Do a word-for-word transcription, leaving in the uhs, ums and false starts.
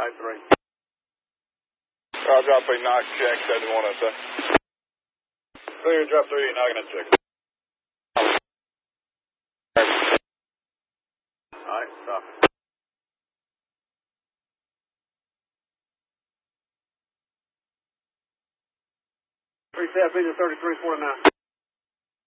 Type three. I'll drop a knock check, seven one oh seven. Clear, drop three, knocking at six. Alright, stop. Three staff, engine thirty-three forty-nine.